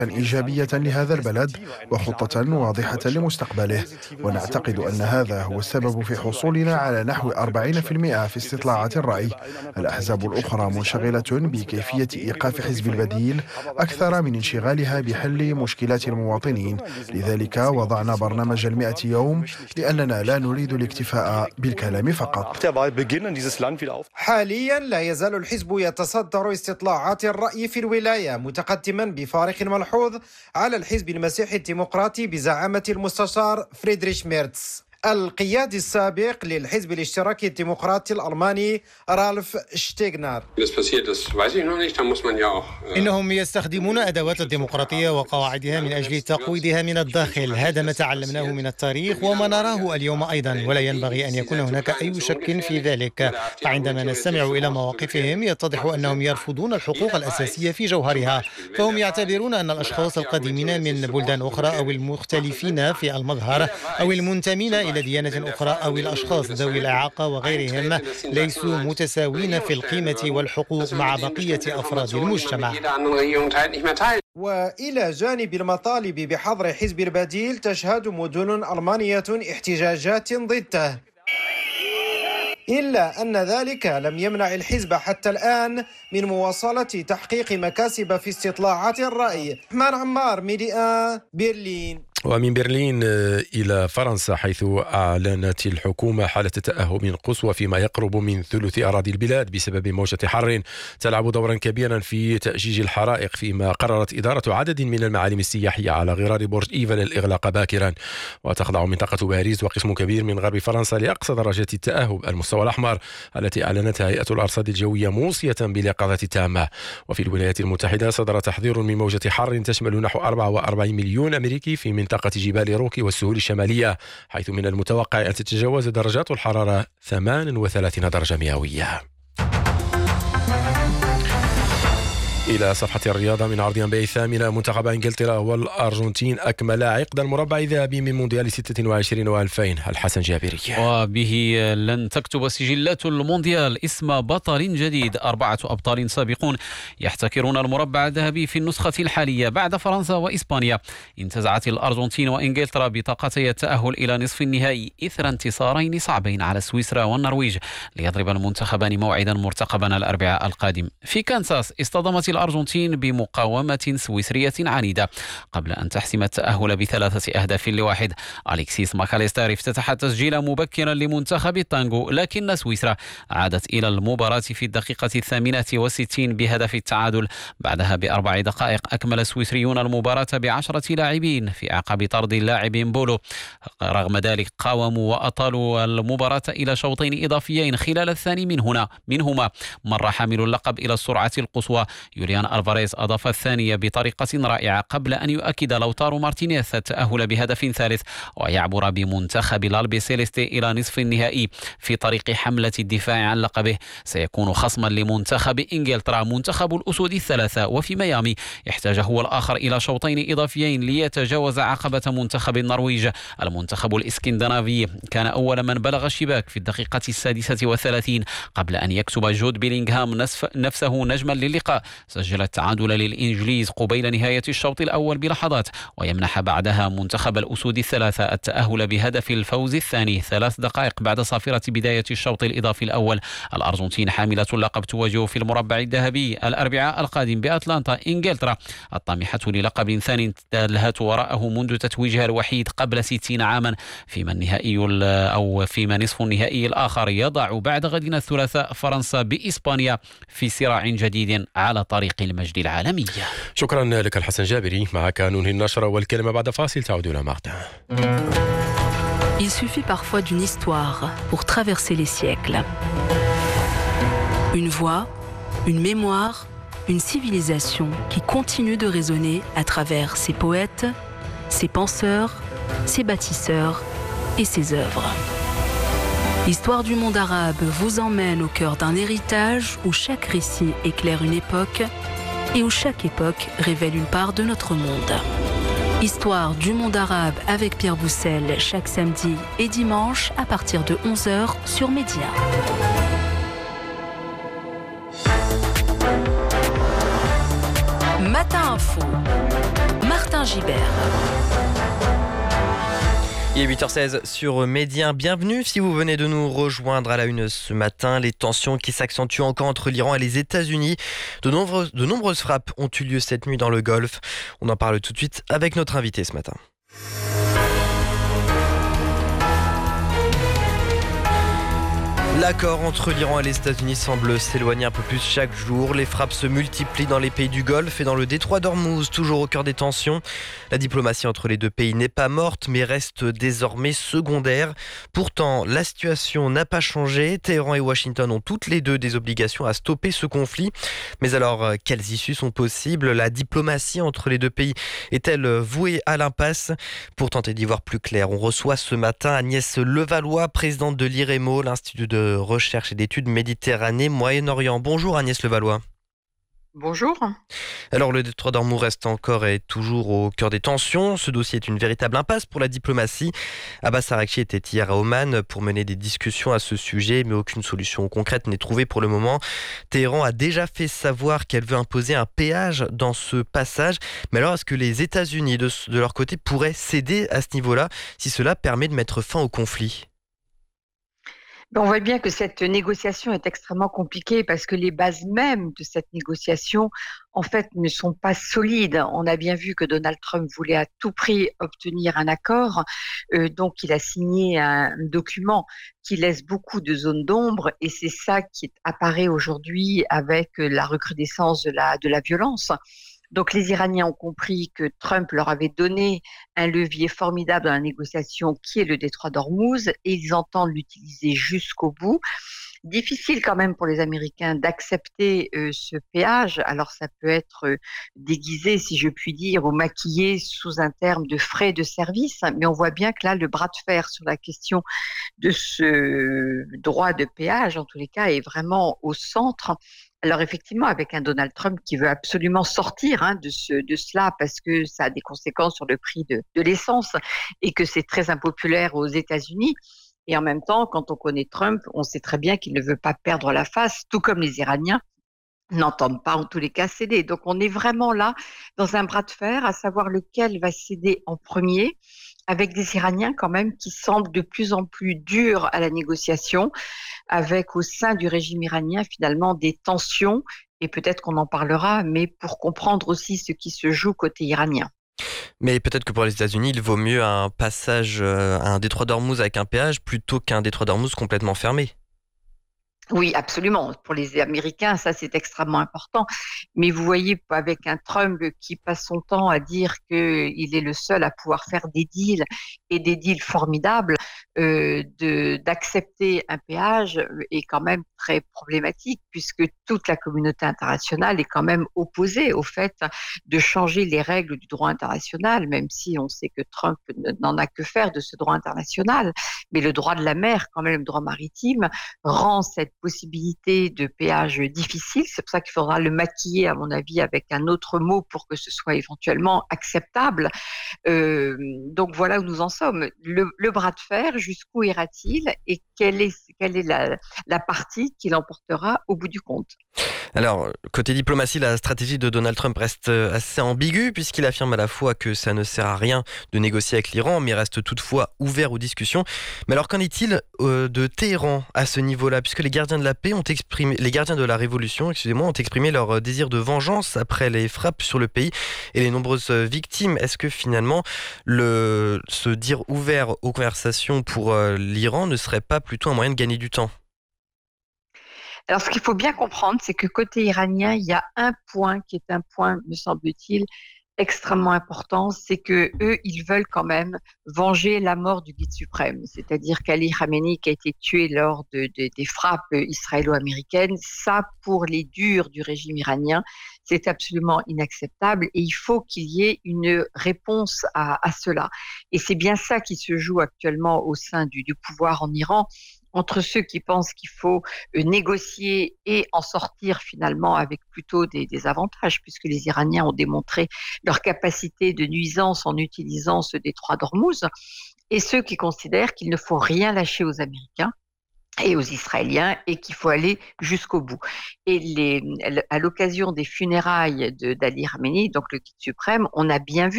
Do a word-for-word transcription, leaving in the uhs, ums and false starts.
إيجابية لهذا البلد وخطة واضحة لمستقبله، ونعتقد أن هذا هو السبب في حصولنا على نحو أربعين بالمئة في استطلاعات الرأي. الأحزاب الأخرى منشغلة بكيفية إيقاف حزب البديل أكثر من انشغالها بحل مشكلات المواطنين، لذلك وضعنا برنامج المئة يوم لأننا لا نريد الاكتفاء بالكلام فقط. حاليا لا يزال الحزب يتصدر استطلاعات الرأي في الولاية، متقدما بفارق ملحوظ على الحزب المسيحي الديمقراطي بزعامة المستشار فريدريش ميرتس. القيادي السابق للحزب الاشتراكي الديمقراطي الألماني رالف شتيغنر: إنهم يستخدمون أدوات الديمقراطية وقواعدها من أجل تقويضها من الداخل. هذا ما تعلمناه من التاريخ وما نراه اليوم أيضا، ولا ينبغي أن يكون هناك أي شك في ذلك. فعندما نستمع إلى مواقفهم يتضح أنهم يرفضون الحقوق الأساسية في جوهرها، فهم يعتبرون أن الأشخاص القادمين من بلدان أخرى أو المختلفين في المظهر أو المنتمين إلى ديانة أخرى أو الأشخاص ذوي الإعاقة وغيرهم ليسوا متساوين في القيمة والحقوق مع بقية أفراد المجتمع. وإلى جانب المطالب بحظر حزب البديل تشهد مدن ألمانية احتجاجات ضده، إلا أن ذلك لم يمنع الحزب حتى الآن من مواصلة تحقيق مكاسب في استطلاعات الرأي. رحمن عمار، ميديا برلين. ومن برلين إلى فرنسا، حيث أعلنت الحكومة حالة تأهب قصوى فيما يقرب من ثلث أراضي البلاد بسبب موجة حر تلعب دورا كبيرا في تأجيج الحرائق، فيما قررت إدارة عدد من المعالم السياحية على غرار برج إيفل الإغلاق باكرا. وتخضع منطقة باريس وقسم كبير من غرب فرنسا لأقصى درجات التأهب المستوى الأحمر التي أعلنتها هيئة الأرصاد الجوية، موصية باليقظة التامة. وفي الولايات المتحدة صدر تحذير من موجة حر تشمل نحو أربعة وأربعين مليون أمريكي في منطقة جبال روكي والسهول الشمالية، حيث من المتوقع أن تتجاوز درجات الحرارة ثمانية وثلاثين درجة مئوية. إلى صفحة الرياضة من عرض أنباء الثامنة. منتخب إنجلترا والأرجنتين أكمل عقد المربع الذهبي من مونديال ستة وعشرين وألفين. الحسن جابري. وبه لن تكتب سجلات المونديال اسم بطل جديد. أربعة أبطال سابقون يحتكرون المربع الذهبي في النسخة الحالية بعد فرنسا وإسبانيا. انتزعت الأرجنتين وإنجلترا بطاقتي التأهل إلى نصف النهائي إثر انتصارين صعبين على سويسرا والنرويج، ليضرب المنتخبان موعدا مرتقبا الأربعاء القادم. في كانساس اصطدمت الأرجنتين بمقاومة سويسرية عنيدة قبل أن تحسم التأهل بثلاثة أهداف لواحد. أليكسيس ماكاليستر افتتح التسجيل مبكرا لمنتخب التانغو، لكن سويسرا عادت إلى المباراة في الدقيقة الثامنة والستين بهدف التعادل. بعدها بأربع دقائق أكمل السويسريون المباراة بعشرة لاعبين في أعقاب طرد اللاعب بولو. رغم ذلك قاوموا وأطالوا المباراة إلى شوطين إضافيين خلال الثاني من هنا منهما مر حامل اللقب إلى السرعة القصوى. يوليان ألفاريز أضاف الثانية بطريقة رائعة قبل أن يؤكد لوتارو مارتينيز التأهل بهدف ثالث ويعبر بمنتخب الألبي سيليستي إلى نصف النهائي في طريق حملة الدفاع عن لقبه. سيكون خصما لمنتخب إنجلترا منتخب الأسود الثلاثة، وفي ميامي يحتاج هو الآخر إلى شوطين إضافيين ليتجاوز عقبة منتخب النرويج. المنتخب الإسكندنافي كان أول من بلغ الشباك في الدقيقة السادسة والثلاثين قبل أن يكتب جود بيلينغهام نفسه نجما للقاء. سجل التعادل للإنجليز قبيل نهاية الشوط الأول بلحظات، ويمنح بعدها منتخب الأسود الثلاثة التأهل بهدف الفوز الثاني ثلاث دقائق بعد صافرة بداية الشوط الإضافي الأول. الأرجنتين حاملة اللقب تواجه في المربع الذهبي الأربعاء القادم بأتلانتا إنجلترا الطامحة للقب ثاني تلهت وراءه منذ تتويجها الوحيد قبل ستين عاما، فيما النهائي أو فيما نصف النهائي الآخر يضع بعد غد الثلاثاء فرنسا بإسبانيا في صراع جديد على طريق المجد العالمي. شكرا لك الحسن جابري. معك ننهي النشرة والكلمة بعد فاصل تعودون معنا. Il suffit parfois d'une histoire pour traverser les siècles. Une voix, une mémoire, une civilisation qui continue de résonner à travers ses poètes, ses penseurs, ses bâtisseurs et ses œuvres. L'histoire du monde arabe vous emmène au cœur d'un héritage où chaque récit éclaire une époque et où chaque époque révèle une part de notre monde. Histoire du monde arabe avec Pierre Boussel chaque samedi et dimanche à partir de onze heures sur Média. Matin Info. Il est huit heures seize sur Média. Bienvenue si vous venez de nous rejoindre à la une ce matin. Les tensions qui s'accentuent encore entre l'Iran et les États-Unis. De nombreuses, de nombreuses frappes ont eu lieu cette nuit dans le Golfe. On en parle tout de suite avec notre invité ce matin. L'accord entre l'Iran et les États-Unis semble s'éloigner un peu plus chaque jour. Les frappes se multiplient dans les pays du Golfe et dans le détroit d'Ormuz, toujours au cœur des tensions. La diplomatie entre les deux pays n'est pas morte, mais reste désormais secondaire. Pourtant, la situation n'a pas changé. Téhéran et Washington ont toutes les deux des obligations à stopper ce conflit. Mais alors, quelles issues sont possibles ? La diplomatie entre les deux pays est-elle vouée à l'impasse ? Pour tenter d'y voir plus clair, on reçoit ce matin Agnès Levallois, présidente de l'I R E M O, l'Institut de recherche et d'études Méditerranée Moyen-Orient. Bonjour Agnès Levallois. Bonjour. Alors le détroit d'Ormuz reste encore et toujours au cœur des tensions. Ce dossier est une véritable impasse pour la diplomatie. Abbas Araghchi était hier à Oman pour mener des discussions à ce sujet, mais aucune solution concrète n'est trouvée pour le moment. Téhéran a déjà fait savoir qu'elle veut imposer un péage dans ce passage. Mais alors est-ce que les États-Unis de, de leur côté pourraient céder à ce niveau-là si cela permet de mettre fin au conflit ? On voit bien que cette négociation est extrêmement compliquée parce que les bases mêmes de cette négociation, en fait, ne sont pas solides. On a bien vu que Donald Trump voulait à tout prix obtenir un accord, euh, donc il a signé un document qui laisse beaucoup de zones d'ombre et c'est ça qui apparaît aujourd'hui avec la recrudescence de la, de la violence. Donc les Iraniens ont compris que Trump leur avait donné un levier formidable dans la négociation qui est le détroit d'Ormuz et ils entendent l'utiliser jusqu'au bout. Difficile quand même pour les Américains d'accepter euh, ce péage. Alors ça peut être euh, déguisé, si je puis dire, ou maquillé sous un terme de frais de service, mais on voit bien que là, le bras de fer sur la question de ce droit de péage, en tous les cas, est vraiment au centre. Alors effectivement, avec un Donald Trump qui veut absolument sortir hein, de, ce, de cela parce que ça a des conséquences sur le prix de, de l'essence et que c'est très impopulaire aux États-Unis. Et en même temps, quand on connaît Trump, on sait très bien qu'il ne veut pas perdre la face, tout comme les Iraniens n'entendent pas en tous les cas céder. Donc on est vraiment là dans un bras de fer, à savoir lequel va céder en premier, avec des Iraniens quand même qui semblent de plus en plus durs à la négociation, avec au sein du régime iranien finalement des tensions, et peut-être qu'on en parlera, mais pour comprendre aussi ce qui se joue côté iranien. Mais peut-être que pour les États-Unis, il vaut mieux un passage, euh, un détroit d'Ormuz avec un péage plutôt qu'un détroit d'Ormuz complètement fermé. Oui, absolument. Pour les Américains, ça c'est extrêmement important. Mais vous voyez, avec un Trump qui passe son temps à dire qu'il est le seul à pouvoir faire des deals et des deals formidables, euh, de, d'accepter un péage est quand même très problématique puisque toute la communauté internationale est quand même opposée au fait de changer les règles du droit international, même si on sait que Trump n'en a que faire de ce droit international. Mais le droit de la mer, quand même le droit maritime, rend cette possibilité de péage difficile. C'est pour ça qu'il faudra le maquiller, à mon avis, avec un autre mot pour que ce soit éventuellement acceptable. Euh, donc voilà où nous en sommes. Le, le bras de fer, jusqu'où ira-t-il et quelle est, quelle est la, la partie qui l'emportera au bout du compte? Alors, côté diplomatie, la stratégie de Donald Trump reste assez ambiguë puisqu'il affirme à la fois que ça ne sert à rien de négocier avec l'Iran, mais reste toutefois ouvert aux discussions. Mais alors, qu'en est-il euh, de Téhéran à ce niveau-là, puisque les gardiens de la paix ont exprimé, les gardiens de la révolution, excusez-moi, ont exprimé leur désir de vengeance après les frappes sur le pays et les nombreuses victimes. Est-ce que finalement, le, se dire ouvert aux conversations pour euh, l'Iran ne serait pas plutôt un moyen de gagner du temps ? Alors, ce qu'il faut bien comprendre, c'est que côté iranien, il y a un point qui est un point, me semble-t-il, extrêmement important, c'est que eux, ils veulent quand même venger la mort du guide suprême, c'est-à-dire qu'Ali Khamenei qui a été tué lors de, de, des frappes israélo-américaines. Ça, pour les durs du régime iranien, c'est absolument inacceptable et il faut qu'il y ait une réponse à, à cela. Et c'est bien ça qui se joue actuellement au sein du, du pouvoir en Iran, entre ceux qui pensent qu'il faut négocier et en sortir finalement avec plutôt des, des avantages, puisque les Iraniens ont démontré leur capacité de nuisance en utilisant ce détroit d'Ormuz, et ceux qui considèrent qu'il ne faut rien lâcher aux Américains et aux Israéliens et qu'il faut aller jusqu'au bout. Et les, à l'occasion des funérailles de, d'Ali Khamenei, donc le guide suprême, on a bien vu